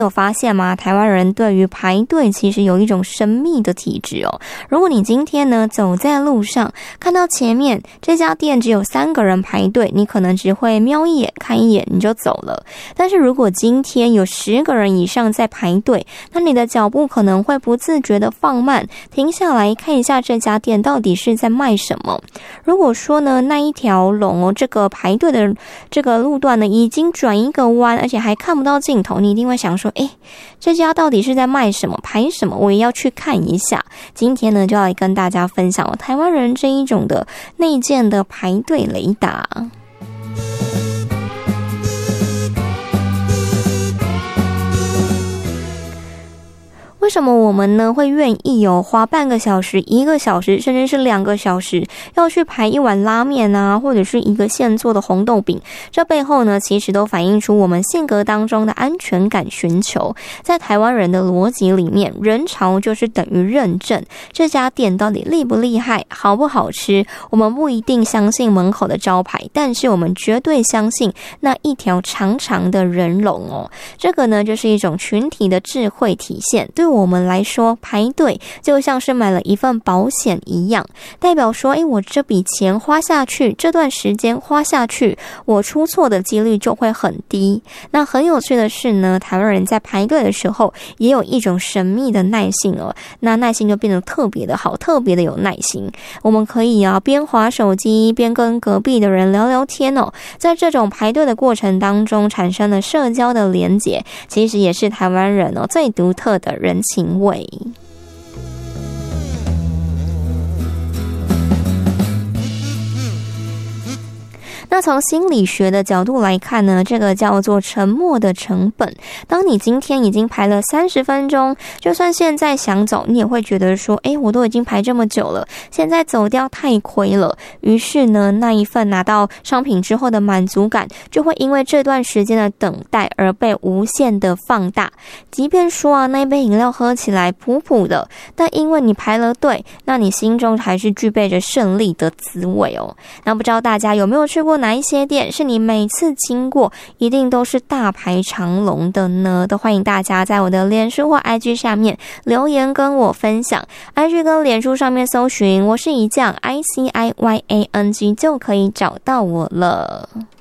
有发现吗？台湾人对于排队其实有一种神秘的体质哦。如果你今天呢走在路上，看到前面这家店只有3个人排队，你可能只会瞄一眼看一眼你就走了。但是如果今天有10个人以上在排队，那你的脚步可能会不自觉的放慢，停下来看一下这家店到底是在卖什么。如果说呢那一条龙哦，这个排队的这个路段呢已经转一个弯，而且还看不到尽头，你一定会想说，这家到底是在卖什么排什么，我也要去看一下。今天呢就要来跟大家分享台湾人这一种的内建的排队雷达。为什么我们呢会愿意花半个小时、1个小时，甚至是2个小时要去排一碗拉面啊，或者是一个现做的红豆饼？这背后呢其实都反映出我们性格当中的安全感寻求。在台湾人的逻辑里面，人潮就是等于认证，这家店到底厉不厉害，好不好吃，我们不一定相信门口的招牌，但是我们绝对相信那一条长长的人龙哦。这个呢就是一种群体的智慧体现。对我们来说，排队就像是买了一份保险一样，代表说我这笔钱花下去，这段时间花下去，我出错的几率就会很低。那很有趣的是呢，台湾人在排队的时候也有一种神秘的耐性哦，那耐性就变得特别的好，特别的有耐心。我们可以边滑手机边跟隔壁的人聊聊天哦，在这种排队的过程当中产生了社交的连结，其实也是台湾人最独特的人情味。那从心理学的角度来看呢，这个叫做沉默的成本。当你今天已经排了30分钟，就算现在想走，你也会觉得说，我都已经排这么久了，现在走掉太亏了。于是呢，那一份拿到商品之后的满足感，就会因为这段时间的等待而被无限的放大。即便说那杯饮料喝起来普普的，但因为你排了队，那你心中还是具备着胜利的滋味哦。那不知道大家有没有去过哪一些店是你每次经过一定都是大排长龙的呢？都欢迎大家在我的脸书或 IG 下面留言跟我分享。 IG 跟脸书上面搜寻我是一酱 ICIYANG 就可以找到我了。